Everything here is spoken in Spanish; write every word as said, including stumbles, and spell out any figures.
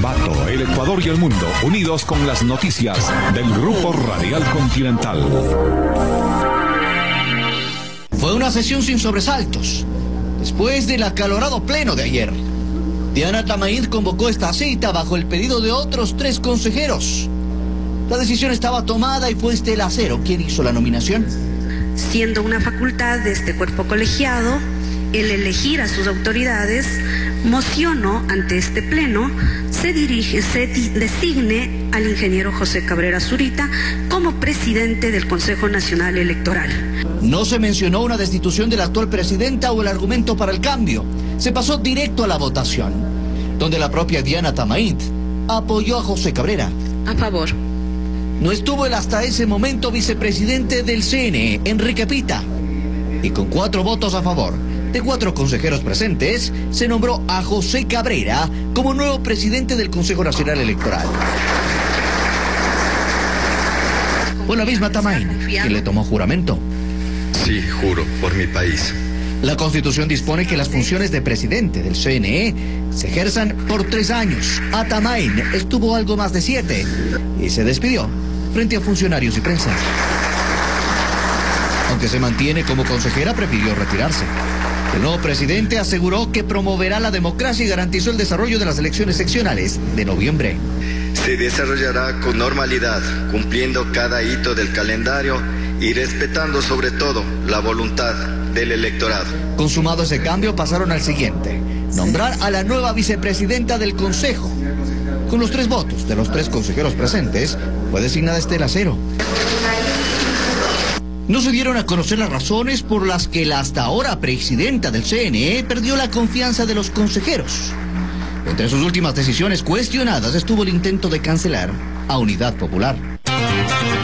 Ambato, el Ecuador y el mundo, unidos con las noticias del Grupo Radial Continental. Fue una sesión sin sobresaltos. Después del acalorado pleno de ayer, Diana Tamaín convocó esta cita bajo el pedido de otros tres consejeros. La decisión estaba tomada y fue Estela Acero quien hizo la nominación. Siendo una facultad de este cuerpo colegiado, el elegir a sus autoridades, mociono ante este pleno, se dirige, se designe al ingeniero José Cabrera Zurita como presidente del Consejo Nacional Electoral. No se mencionó una destitución de la actual presidenta o el argumento para el cambio. Se pasó directo a la votación, donde la propia Diana Tamaín apoyó a José Cabrera. A favor. No estuvo el hasta ese momento vicepresidente del C N E, Enrique Pita, y con cuatro votos a favor de cuatro consejeros presentes, se nombró a José Cabrera como nuevo presidente del Consejo Nacional Electoral. Fue la misma Tamaín quien le tomó juramento. Sí, juro, por mi país. La Constitución dispone que las funciones de presidente del C N E se ejerzan por tres años. A Tamaín estuvo algo más de siete y se despidió frente a funcionarios y prensa. Aunque se mantiene como consejera, prefirió retirarse. El nuevo presidente aseguró que promoverá la democracia y garantizó el desarrollo de las elecciones seccionales de noviembre. Se desarrollará con normalidad, cumpliendo cada hito del calendario y respetando sobre todo la voluntad del electorado. Consumado ese cambio, pasaron al siguiente: nombrar a la nueva vicepresidenta del Consejo. Con los tres votos de los tres consejeros presentes, fue designada Estela Acero. No se dieron a conocer las razones por las que la hasta ahora presidenta del C N E perdió la confianza de los consejeros. Entre sus últimas decisiones cuestionadas estuvo el intento de cancelar a Unidad Popular.